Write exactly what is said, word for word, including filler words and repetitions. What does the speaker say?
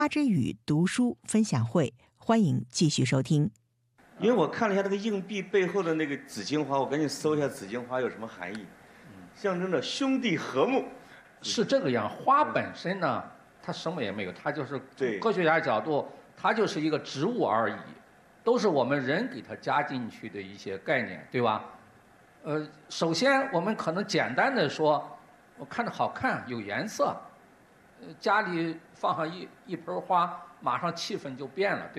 花之语读书分享会，欢迎继续收听。 因为我看了一下那个硬币背后的那个紫荆花，我赶紧搜一下紫荆花有什么含义，象征着兄弟和睦。 是这个样，花本身呢，它什么也没有，它就是从科学家角度，它就是一个植物而已，都是我们人给它加进去的一些概念，对吧？呃，首先我们可能简单的说，我看着好看，有颜色，呃，家里放上一一盆花，马上气氛就变了，对。